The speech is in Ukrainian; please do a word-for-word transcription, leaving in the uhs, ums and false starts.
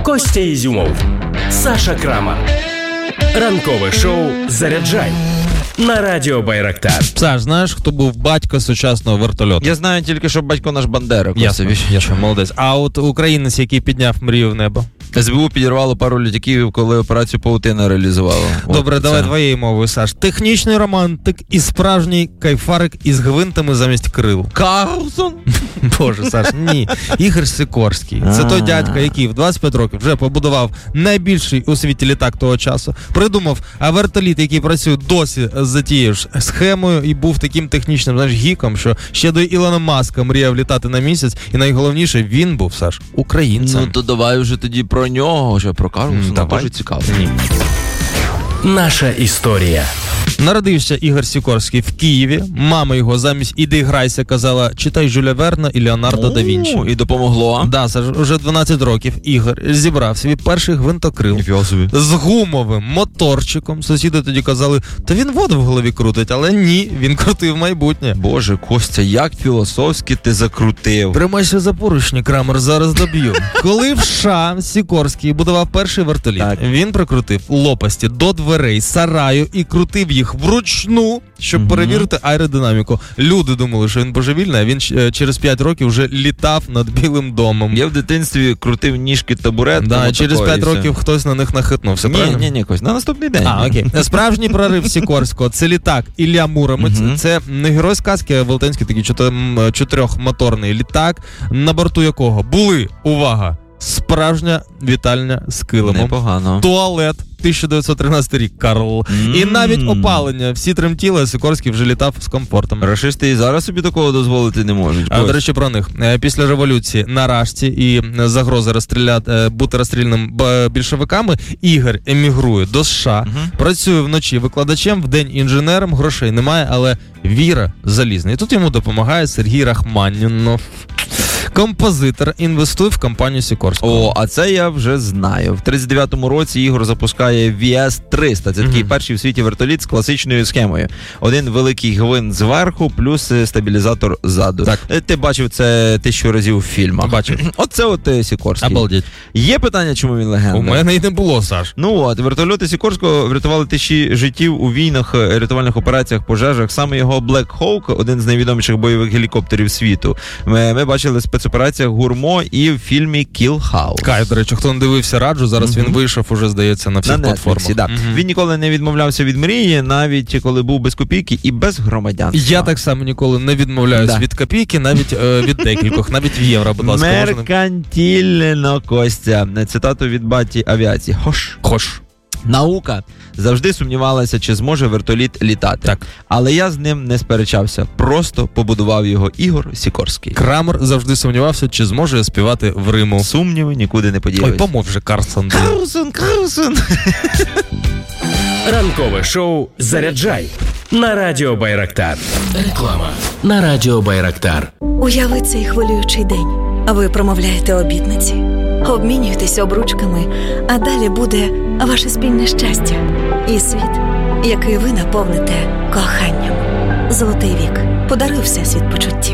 Костя Ізюмов, Саша Крамар. Ранкове шоу «Заряджай» на радіо Байрактар. Саш, знаєш, хто був батько сучасного вертольоту? Я знаю тільки, що батько наш Бандера. Ясно, ясно, молодець. А от українець, який підняв мрію в небо? ес бе у підірвало пару літаків, коли операцію «Паутина» реалізувало. Добре, От, давай це... твоєю мовою, Саш. Технічний романтик і справжній кайфарик із гвинтами замість крил. Карлсон? Боже, Саш, ні. Ігор Сікорський. Це той дядька, який в двадцять п'ять років вже побудував найбільший у світі літак того часу. Придумав вертоліт, який працює досі за тією ж схемою, і був таким технічним, знаєш, гіком, що ще до Ілона Маска мріяв літати на місяць. І найголовніше, він був, Саш, українцем. Ну, то давай вже тоді про нього, що про Карлсона. Давай. Дуже цікаво. Ні. Наша історія. Народився Ігор Сікорський в Києві. Мама його замість «іди грайся» казала «читай Жюля Верна і Леонардо да Вінчі». І допомогло. Да, Саш, уже дванадцять років Ігор зібрав свій перший гвинтокрил з гумовим моторчиком. Сусіди тоді казали, то він воду в голові крутить, але ні, він крутив майбутнє. Боже, Костя, як філософськи ти закрутив. Тримайся за поручні, Крамер, зараз доб'ю. Коли в США Сікорський будував перший вертоліт, так. Він прикрутив лопасті до дверей сараю і крутив їх вручну, щоб угу. перевірити аеродинаміку. Люди думали, що він божевільний, а він через п'ять років вже літав над Білим домом. Я в дитинстві крутив ніжки табурет. Да, через п'ять років хтось на них нахитнувся, ні, правильно? Ні, ні, Кость, на наступний день. А, окей. Справжній прорив Сікорського – це літак Ілля Муромець. Угу. Це не герой сказки, а велетенський такий чотирьохмоторний літак, на борту якого були, увага, справжня вітальня з килимом. Непогано. Туалет. тисяча дев'ятсот тринадцятий рік, Карл. Mm. І навіть опалення. Всі тремтіли, а Сікорський вже літав з комфортом. Рашисти і зараз собі такого дозволити не можуть. А, до речі, про них. Після революції на Рашці і загрози розстріляти, бути розстріляним більшовиками, Ігор емігрує до США, uh-huh. працює вночі викладачем, вдень інженером, грошей немає, але віра залізна. І тут йому допомагає Сергій Рахманінов. Композитор інвестує в компанію Сікорського. О, а це я вже знаю. В тридцять дев'ятому році Ігор запускає ві ес триста. Це такий mm-hmm. перший в світі вертоліт з класичною схемою. Один великий гвинт зверху, плюс стабілізатор ззаду. Так. Ти бачив це тисячу разів у фільмах. Бачив. Оце от Сікорський. Обалдеть. Є питання, чому він легенда? У мене і не було, Саш. Ну от, вертольоти Сікорського врятували тисячі життів у війнах, рятувальних операціях, пожежах. Саме його Black Hawk, один з найвідоміших бойових гелікоптерів світу. Ми, ми бачили спецопераціях «Гурмо» і в фільмі «Kill House». Кай, до речі, хто не дивився, раджу, зараз mm-hmm. він вийшов уже, здається, на всіх на платформах. Netflix, да. mm-hmm. Він ніколи не відмовлявся від мрії, навіть коли був без копійки і без громадянства. Я так само ніколи не відмовляюсь да. від копійки, навіть е, від декількох, навіть в євро, будь ласка. Меркантільно, Костя. Цитату від баті авіації. Хош. Хош. Наука завжди сумнівалася, чи зможе вертоліт літати. Так. Але я з ним не сперечався. Просто побудував його Ігор Сікорський. Крамер завжди сумнівався, чи зможе співати в Риму. Сумніви нікуди не поділись. Ой, помов же, Карлсон. Карлсон, Карлсон. Ранкове шоу «Заряджай» на радіо Байрактар. Реклама на радіо Байрактар. Уяви цей хвилюючий день. Ви промовляєте обітниці, обмінюєтеся обручками, а далі буде ваше спільне щастя і світ, який ви наповните коханням. Золотий вік. Подаруй Всесвіт почуттів.